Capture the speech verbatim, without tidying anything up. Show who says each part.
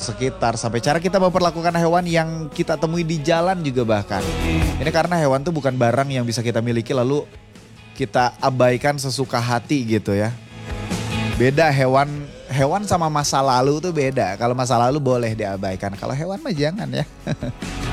Speaker 1: sekitar, sampai cara kita memperlakukan hewan yang kita temui di jalan juga bahkan. Ini karena hewan tuh bukan barang yang bisa kita miliki lalu kita abaikan sesuka hati gitu ya. Beda hewan, hewan sama masa lalu tuh beda. Kalau masa lalu boleh diabaikan, kalau hewan mah jangan ya.